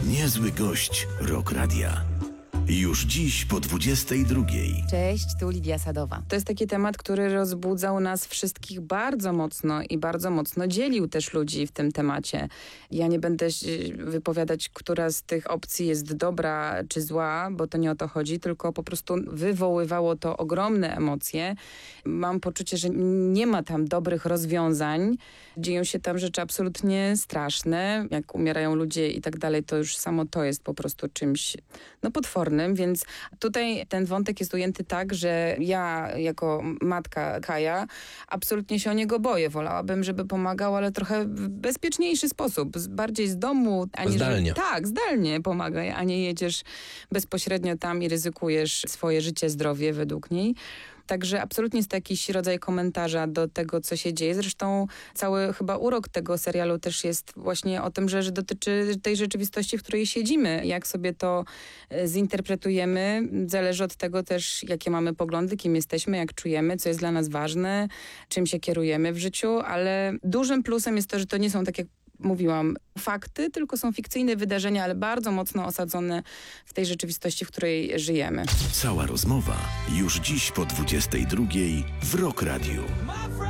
Niezły gość Rock Radia. Już dziś po 22:00. Cześć, tu Lidia Sadowa. To jest taki temat, który rozbudzał nas wszystkich bardzo mocno i bardzo mocno dzielił też ludzi w tym temacie. Ja nie będę wypowiadać, która z tych opcji jest dobra czy zła, bo to nie o to chodzi, tylko po prostu wywoływało to ogromne emocje. Mam poczucie, że nie ma tam dobrych rozwiązań. Dzieją się tam rzeczy absolutnie straszne. Jak umierają ludzie i tak dalej, to już samo to jest po prostu czymś potwornym. Więc tutaj ten wątek jest ujęty tak, że ja jako matka Kaja absolutnie się o niego boję. Wolałabym, żeby pomagał, ale trochę w bezpieczniejszy sposób. Bardziej z domu. Zdalnie. Tak, zdalnie pomagaj, a nie jedziesz bezpośrednio tam i ryzykujesz swoje życie, zdrowie według niej. Także absolutnie jest to jakiś rodzaj komentarza do tego, co się dzieje. Zresztą cały chyba urok tego serialu też jest właśnie o tym, że dotyczy tej rzeczywistości, w której siedzimy. Jak sobie to zinterpretujemy, zależy od tego też, jakie mamy poglądy, kim jesteśmy, jak czujemy, co jest dla nas ważne, czym się kierujemy w życiu, ale dużym plusem jest to, że to nie są, tak jak mówiłam, fakty, tylko są fikcyjne wydarzenia, ale bardzo mocno osadzone w tej rzeczywistości, w której żyjemy. Cała rozmowa już dziś po 22:00 w Rock Radiu.